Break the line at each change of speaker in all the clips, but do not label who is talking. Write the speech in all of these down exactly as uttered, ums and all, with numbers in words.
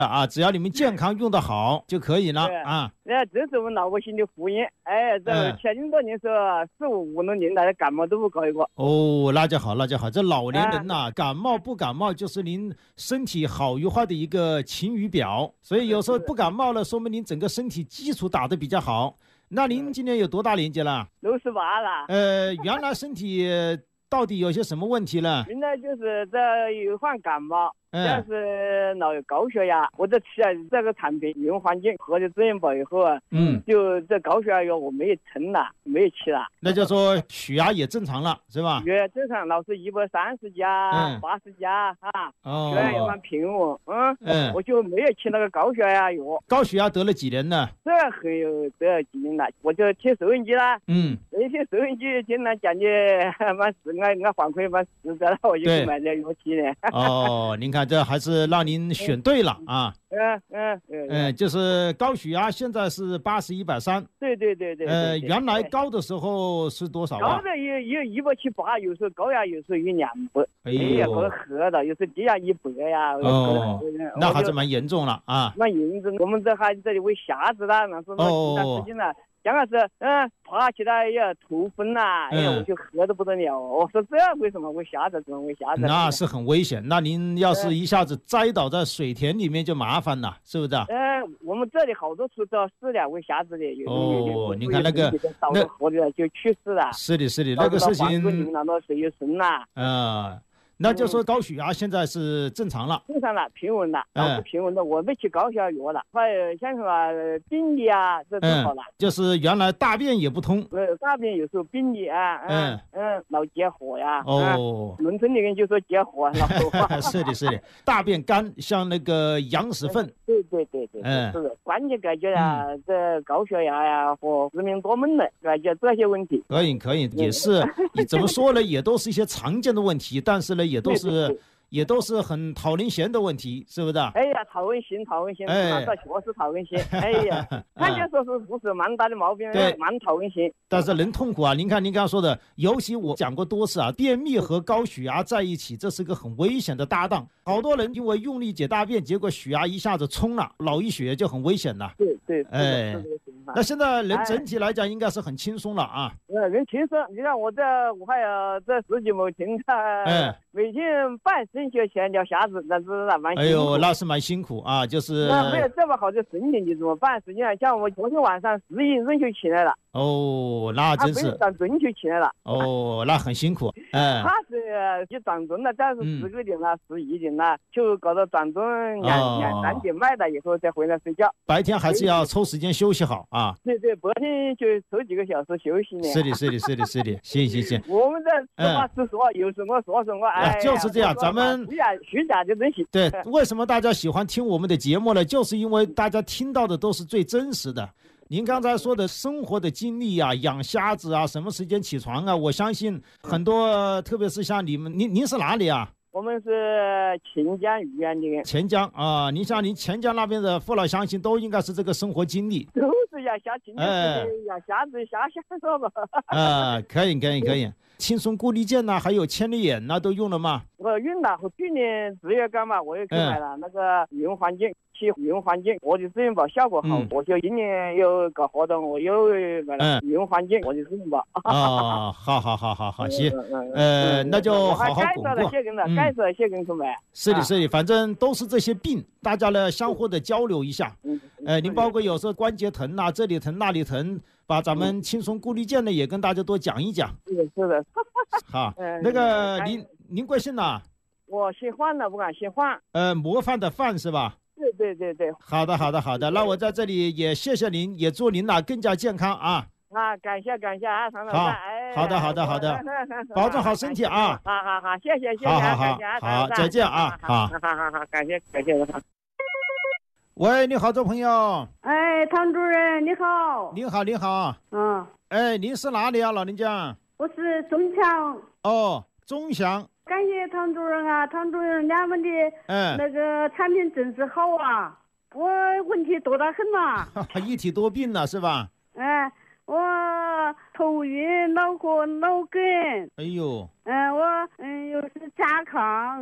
啊，只要你们健康用得好就可以了啊。
那这是我们老百姓的福音。哎，这前多年说四五五六年来感冒都不搞一个。
哦，那就好，那就好。这老年人呐、啊，感冒不感冒就是您身体好与坏的一个晴雨表。所以有时候不感冒了，说明您整个身体基础打得比较好。那您今年有多大年纪了？
六十八了。
呃，原来身体到底有些什么问题呢？
原来就是这有患感冒。但是脑有高血压，我这吃了这个产品云环境喝的资源宝以后啊，嗯，就这高血压药我没有撑了，没有吃了。
那就说血压也正常了，是吧？
血压正常，老是一百三十加、八十加啊，血压也蛮平稳，嗯嗯，我就没有吃那个高血压药。
高血压得了几年呢？
这很有得了几年了，我就听收音机啦，嗯，那些收音机经常讲的蛮实，俺俺反馈蛮实在了，我就去买这药吃呢。
哦，您看。这还是让您选对了啊！
嗯嗯嗯
嗯，就是高血压现在是八十一百三。
对对对对。
呃，原来高的时候是多少啊？
高的也也一百七八，有时候高压有时候有两百。
哎呀，
搞喝的，有时候低压一百呀。
哦，那还是蛮严重了啊！
蛮严重，我们这孩子这里为瞎子啦，那是那其他事情了。刚开始，嗯，爬起来要头昏呐，哎呀，我就喝得不得了。我说这为什么会瞎子？怎么会瞎子？
那是很危险。那您要是一下子栽倒在水田里面就麻烦了，是不是？
呃，我们这里好多处都死了，为瞎子的。
哦，你看那个
那河里就去世了。
是的，是的，那个事情。
那到水又深了。
啊。那就说高血压现在是正常了，
正常了，平稳了，然后平稳的，我没吃高血压药了，还有像什么病理啊，这都好了。
就是原来大便也不通，
呃，大便有时候病理啊，嗯嗯，脑结核呀，
哦，
农村里面就说结核，脑
是的，是的，大便干，像那个羊屎粪。
对对对对，嗯，是的，关键感觉啊，这高血压呀和失眠多梦的，感觉这些问题。
可以可以，也是，怎么说呢，也都是一些常见的问题，但是呢。也都是也都是很讨人嫌的问题，是不是？
哎呀，讨人嫌，讨人嫌，那这确实讨人嫌。哎呀，看见说是不是蛮大的毛病，蛮讨人嫌。
但是人痛苦啊！您看您刚刚说的，尤其我讲过多次啊，便秘和高血压在一起，这是个很危险的搭档。好多人因为用力解大便，结果血压一下子冲了，脑溢血就很危险了。
对对，
哎，那现在人整体来讲应该是很轻松了啊。
呃，人轻松，你看我这我还有这十几亩田啊，哎，每天半升就牵条瞎子，那是那蛮辛苦。
哎呦，那是蛮辛苦啊，就是。
那没有这么好的身体，你怎么办？实际上，像我昨天晚上十一人就起来了。
哦，那真是。
长准就起来了。
哦，那很辛苦。哎。
他是就长准了，但是十个点了，十一点了，就搞到长准两两三点卖了以后再回来睡觉。
白天还是要抽时间休息好啊。
对对，白天就抽几个小时休息呢。
是的，是的，是的，是的，行行行。
我们这实话实说，有什么说什么，哎，
就是这样，咱们
虚假虚假的东西。
对，为什么大家喜欢听我们的节目呢？就是因为大家听到的都是最真实的。您刚才说的生活的经历啊，养瞎子啊，什么时间起床啊，我相信很多，特别是像你们，您您是哪里啊？
我们是钱江余安的。
钱江啊，您像您钱江那边的父老乡亲都应该是这个生活经历。
都是养瞎亲，哎，养瞎子瞎瞎说吧。
啊，可以可以可以，轻松固力健呐，还有千里眼呐，都用了吗？
我用了，我去年十月干嘛，我又去买了那个云环境。云环境，我的资源宝效果好，嗯、我就今年又搞活动，我又买了云环境，嗯、我的资源宝。
哦，好好好好好，行，呃，那就好好巩固。
谢根了，该是谢根去买。
是的，是的，反正都是这些病，大家呢相互的交流一下。嗯，呃，您包括有时候关节疼啊，这里疼那里疼，把咱们轻松固力健呢也跟大家多讲一讲。
是的，是的。
好，那个您您贵姓呐？
我姓范的，不敢姓范。
呃，模范的范是吧？
对对对对，
好的好的好的，那我在这里也谢谢您，也祝您呐更加健康啊！
啊，感谢感谢啊，常老板，哎，
好的好的好的，保重好身体啊！
好好好，谢谢谢谢，
好好好，好再见啊！好，
好好好，感谢感谢。
喂，你好，这朋友。
哎，唐主任你好。
你好你好。
嗯。
哎，您是哪里啊，老人家？
我是中强。
哦，中祥。
感谢唐主任啊，唐主任，俺们的那个产品真是好啊！我问题多得很呐、
啊，一体多病了是吧？
哎，我头晕、脑壳、脑梗。
哎呦。
嗯，我嗯又是甲亢。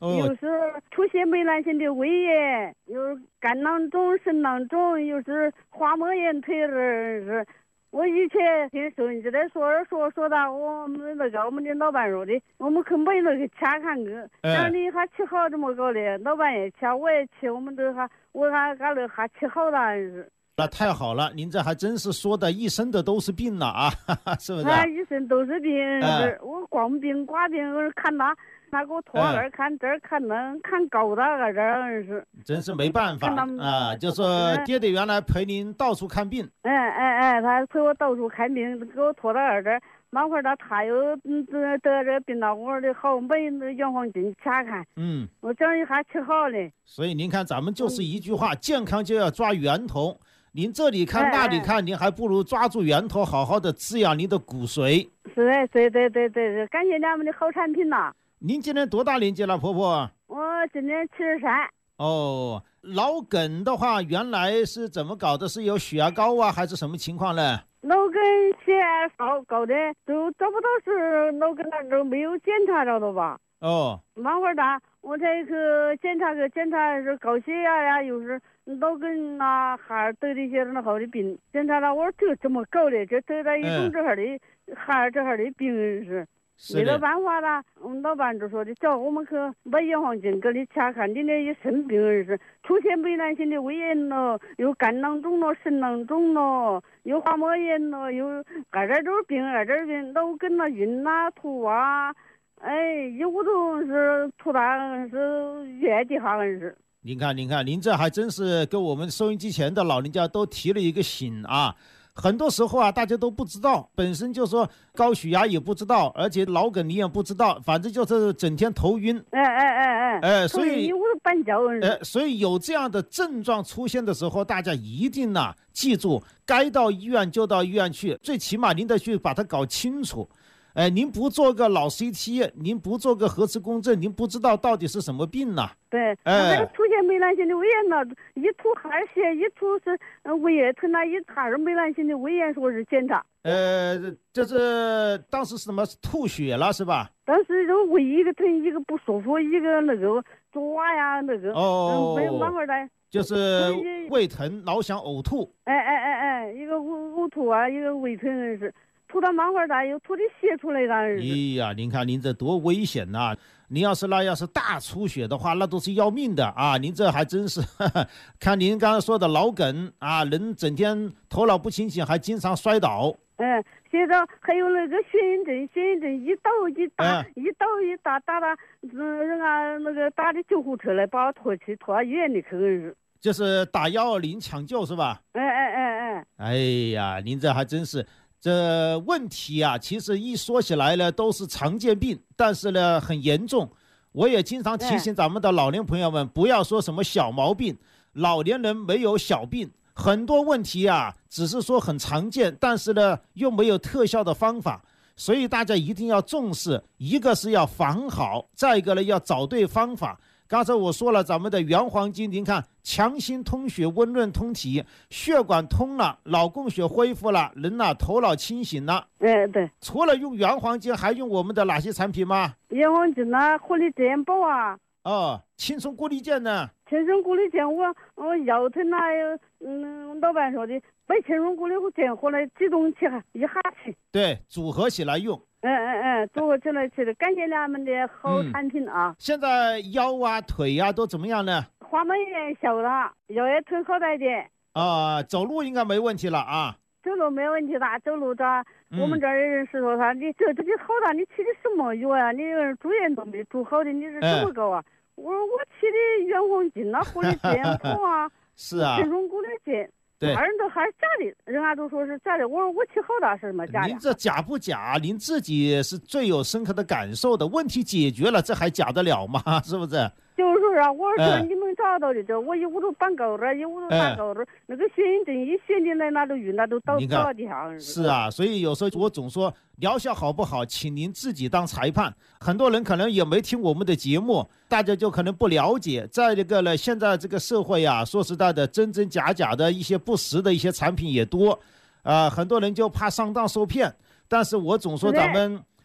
哦、有时出现梅兰性的胃炎，有肝囊肿、肾囊肿，有时滑膜炎、腿儿是。我以前听收音机在说说说的，我们那个我们的老板说的，我们可没那个掐看个，但是你还吃好这么高的，老板也掐，我也吃，我们都还我还干了还吃好了是。
那太好了，您这还真是说的一身的都是病了啊，是不是？
啊，一身都是病，哎、我光病挂病，我看他。他给我拖那儿看这儿看那看高大个这儿是，
真是没办法啊！就说爹爹原来陪您到处看病，
哎哎哎，他陪我到处看病，给我拖到这儿，慢会儿他他又嗯得得这病了，我说的好没那原黄金掐看，
嗯，
我这样还吃好嘞。
所以您看，咱们就是一句话，健康就要抓源头。您这里看那里看，您还不如抓住源头，好好的滋养您的骨髓。
是的，对对对对，感谢咱们的好产品呐。
您今年多大年纪了，婆婆？
我今年七十三。
哦，脑梗的话，原来是怎么搞的？是有血压高啊，还是什么情况呢？
脑梗血压高高的，都找不到是脑梗了，都没有检查着的吧？
哦，
慢会儿的，我再去检查个检查是高血压呀，又是脑梗啊，还得的一些那好的病。检查了，我说这这么高的，这得了一种这样的，还这样的病是。没得办法了，我们老板就说的，叫我们去买原黄金给你查看，你那一身病是出现梅兰性的胃炎了，有肝囊肿了、肾囊肿了，有滑膜炎了，有二点多病、二点病，脑梗了、晕啊、吐啊，哎，一屋都是吐的，是月底好像是。
您看，您看，您这还真是跟我们收音机前的老人家都提了一个醒啊。很多时候啊，大家都不知道，本身就说高血压也不知道，而且脑梗你也不知道，反正就是整天头晕。
哎哎哎哎，
哎，所以
我半觉。
哎，所以有这样的症状出现的时候，大家一定呐、啊、记住，该到医院就到医院去，最起码您得去把它搞清楚。哎，您不做个脑 C T， 您不做个核磁共振，您不知道到底是什么病呢、啊？
对，
哎，
出现梅兰性的胃炎了，一吐汗血，一吐是胃液疼了，一还是梅兰性的胃炎，说是检查。
呃，这是当时是什么吐血了是吧？
当时就胃一个疼，一个不舒服，一个那个抓呀那个。
哦。
没慢慢来。
就是胃疼、老想呕吐。
哎哎哎哎，一个呕呕吐啊，一个胃疼是。吐到慢会大，又吐的血出来了。哎
呀，您看您这多危险呐、啊！您要是那要是大出血的话，那都是要命的啊！您这还真是，呵呵看您刚刚说的脑梗啊，人整天头脑不清醒，还经常摔倒。
嗯，现在还有那个眩晕症，眩晕症一倒一打，嗯、一倒一打，打打，嗯，人家那个打的救护车来把我拖去，拖到医院里去是。
就是打幺二零抢救是吧？
哎哎哎哎。
哎呀，您这还真是。这问题啊，其实一说起来呢，都是常见病，但是呢很严重。我也经常提醒咱们的老年朋友们，不要说什么小毛病，老年人没有小病，很多问题啊，只是说很常见，但是呢又没有特效的方法，所以大家一定要重视。一个是要防好，再一个呢要找对方法。刚才我说了，咱们的原黄金，您看强心通血、温润通体，血管通了，脑供血恢复了，人呐、啊、头脑清醒了。
哎，对。
除了用原黄金，还用我们的哪些产品吗？
原黄金呐，活力健宝啊。
哦，青松固力健呢？
青松固力健，我我腰疼呐，嗯，老板说的，买青松固力健回来集中起一下去。
对，组合起来用。
嗯嗯嗯，组合起来去的，感谢咱们的好产品啊！
嗯、现在腰啊、腿啊都怎么样呢？
滑膜炎小了，腰也疼好大一点。
啊、呃，走路应该没问题了啊。
走路没问题的，走路的，嗯、我们这儿的人是说他，你这这你好大，你吃的什么药呀、啊？你住院都没住好的，你是怎么搞啊？哎、我说我吃的原黄金呐，活力健宝啊，
是啊，
青松固力健。大人都还是假的，人家都说是假的。我说我吃好大是什么假的？
您这假不假？您自己是最有深刻的感受的。问题解决了，这还假得了吗？是不是？
就是啊，我说你们找到的这，我一屋都搬高了，一屋都搬高了，那个眩晕症一眩进来，那都晕，那都倒倒地上。
是啊，所以有时候我总说疗效好不好，请您自己当裁判。很多人可能也没听我们的节目，大家就可能不了解。再一个呢，现在这个社会啊，说实在的，真真假假的一些不实的一些产品也多，呃，很多人就怕上当受骗。但是我总说咱们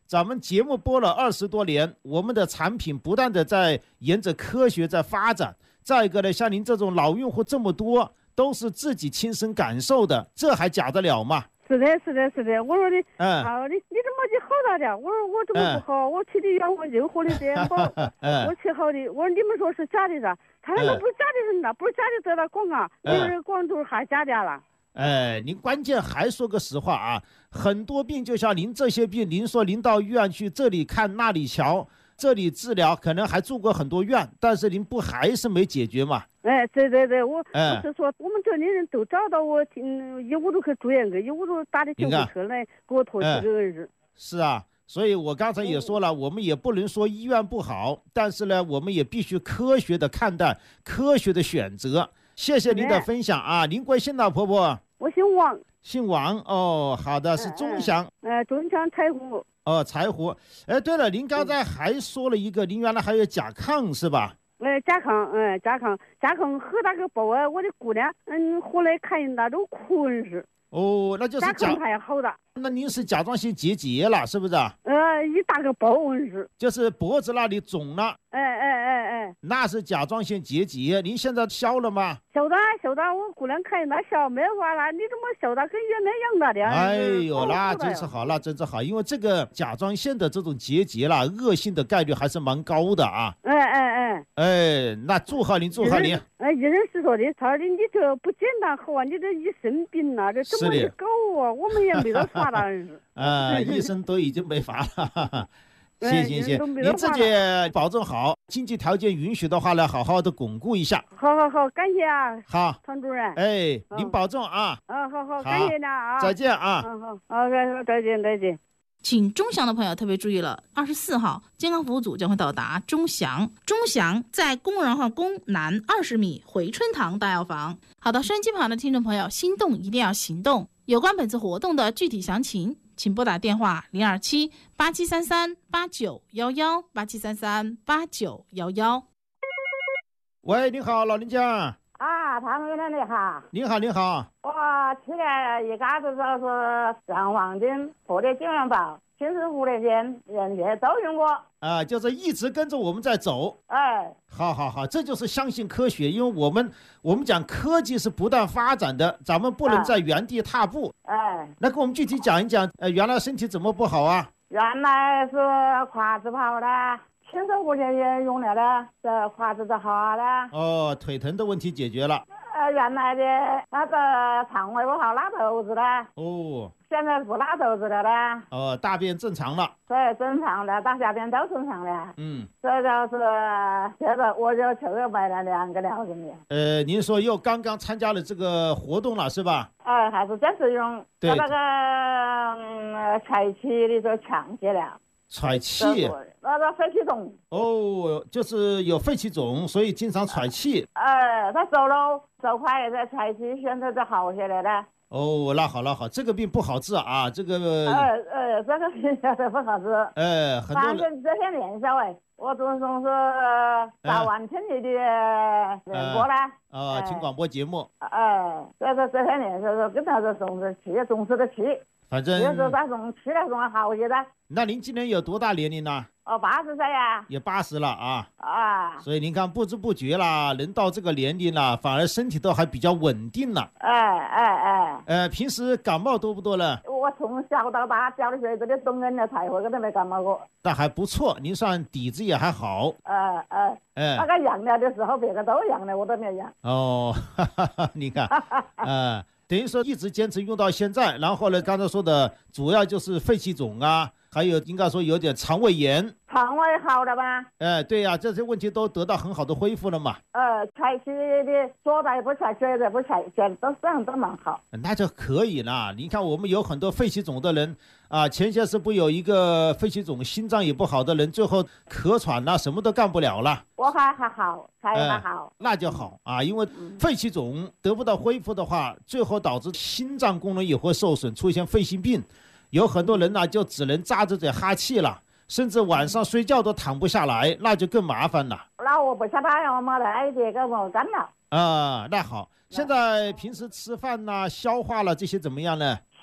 咱们节目播了二十多年，我们的产品不断的在沿着科学在发展。再一个呢，像您这种老用户这么多，都是自己亲身感受的，这还假得了吗？
是的，是的，是的。我说的，嗯，好，你你怎么就好大点？我说我怎么不好？嗯、我吃的药我任何的健保，我吃好的。我说你们说是假的噻？他那个不是假的人呐，不是假的得了广啊，有人广州还假的了。
哎，您关键还说个实话啊，很多病就像您这些病，您说您到医院去，这里看那里瞧，这里治疗，可能还住过很多院，但是您不还是没解决嘛？
哎，对对对，我、哎、我是说，我们这里人都找到我，嗯，一屋都去住院去，一屋都打的救护车来给我托起这个儿子。
是啊，所以我刚才也说了，我们也不能说医院不好，但是呢，我们也必须科学的看待，科学的选择。谢谢您的分享啊！您贵姓呢，婆婆？
我姓王。
姓王哦，好的，是钟祥。
呃，钟祥柴胡。
哦，柴胡。哎，对了，您刚才还说了一个，您原来还有甲亢是吧？
哎，甲亢，嗯，甲亢，甲亢很大个包啊！我的姑娘，嗯，后来看人家都哭人是。
哦，那就是
甲亢还好的。
那您是甲状腺结节了，是不是？
呃，一大个包纹是。
就是脖子那里肿了。
哎哎哎哎。
那是甲状腺结节，您现在消了吗？
消的，消的，我姑娘看人家消没法了，你怎么消的跟原来一样的的？
哎呦，那真是好，那真是好，因为这个甲状腺的这种结节啦，恶性的概率还是蛮高的啊。
哎哎哎。
哎，那祝贺您，祝贺您。
哎，医生是说的，他说的你这不简单好啊，你这一身病呐、啊，这怎么去搞啊？我们也没得法了。
啊，医生都已经没法了。哈哈行行行，您自己保重好，经济条件允许的话呢，好好的巩固一下。
好好好，感谢啊。
好，
唐主任。
哎，嗯、您保重啊。
啊，好好，感谢您啊。
再见啊。
嗯好，好，再见再见。
请钟祥的朋友特别注意了，二十四号健康服务组将会到达钟祥。钟祥在公园号宫南二十米回春堂大药房。好的，收音机旁的听众朋友，心动一定要行动。有关本次活动的具体详情，请拨打电话零二七八七三三八九幺幺八七三三八九幺幺。
喂，你好，老人家。
啊，唐主任你好。
你好，你好。
我去年一开始就是上黄金或者金元宝、新市湖那边人家都用过。
啊，就是一直跟着我们在走。
哎，
好好好，这就是相信科学，因为我们我们讲科技是不断发展的，咱们不能在原地踏步。
哎，
那跟我们具体讲一讲，呃，原来身体怎么不好啊？
原来是胯子不好的。新市湖也用了的，这胯子都好了。
哦，腿疼的问题解决了。
呃，原来的那个肠胃不好，拉肚子的。
哦。
现在不拉肚子的了。
哦，大便正常了。
对，正常的，大小便都正常的。
嗯。
这就是现在我就去买了两个疗程的。
呃，您说又刚刚参加了这个活动了是吧？
呃，还是坚持用。
对。
那个嗯，才气的就强些了。
喘气，
那个肺气肿。
哦，就是有肺气肿，所以经常喘气。
呃，他走路走快也在喘气，现在就好些了的。
哦，那好那好，这个病不好治啊，这个。
呃呃，这个病现在不好治。
哎，很多人。
反正这些年下来，我总总是打完听你的人播啦。
啊，听广播节目。
哎，这个这些年就是跟他说总是气，总是个气。
反正
也是那种气来种好些的。
那您今年有多大年龄呢？
哦，八十岁呀。
也八十了啊。
啊。
所以您看，不知不觉啦，人到这个年龄了，反而身体都还比较稳定了。
哎哎哎。
呃，平时感冒多不多呢？
我从小到大教的学这里冬天的才会，我都没感冒过。
那还不错，您算底子也还好。
哎哎。哎。那个养了的时候，别个都养了，我都没养。
哦，哈哈哈，你看，呃。等于说一直坚持用到现在，然后呢，刚才说的主要就是肺气肿啊，还有应该说有点肠胃炎。
肠胃好了吧？
哎，对呀、啊，这些问题都得到很好的恢复了嘛。
呃，喘气的左的也不喘，右的也不喘，都这样都蛮好。
那就可以了。你看我们有很多肺气肿的人啊，前些时不有一个肺气肿、心脏也不好的人，最后咳喘了、啊，什么都干不了了。
我还还好，才还好、
哎，那就好啊，因为肺气肿得不到恢复的话，最后导致心脏功能也会受损，出现肺心病。有很多人呢、啊，就只能扎着嘴哈气了。甚至晚上睡觉都躺不下来，那就更麻烦了。
那我不下班我没来这个我干了。
啊，那好，现在平时吃饭呐、消化了这些怎么样呢？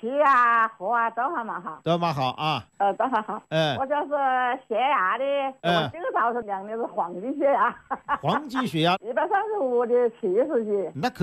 气啊、喝啊都还蛮好，
都蛮好啊。
呃，都还好。
嗯，
我就是血压的，我这个早上量的是黄金血压。
黄金血压
一百三十五的七十几。
那可。